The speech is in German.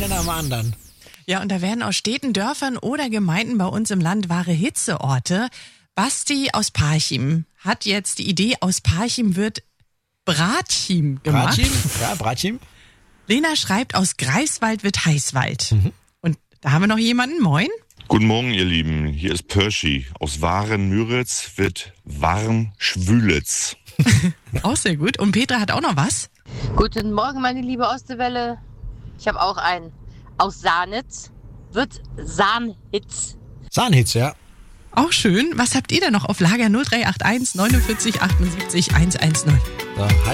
Eine nach dem anderen. Ja, und da werden aus Städten, Dörfern oder Gemeinden bei uns im Land wahre Hitzeorte. Basti aus Parchim hat jetzt die Idee, aus Parchim wird Brachim gemacht. Brachim? Ja, Brachim. Lena schreibt, aus Greifswald wird Heißwald. Und da haben wir noch jemanden. Moin. Guten Morgen, ihr Lieben. Hier ist Perschi. Aus Waren-Müritz wird Warn-Schwülitz. Auch sehr gut. Und Petra hat auch noch was. Guten Morgen, meine liebe Ostewelle. Ich habe auch einen. Aus Sahnitz wird Sahnhitz. Sahnhitz, ja. Auch schön. Was habt ihr denn noch auf Lager? 0381 49 78 110? So,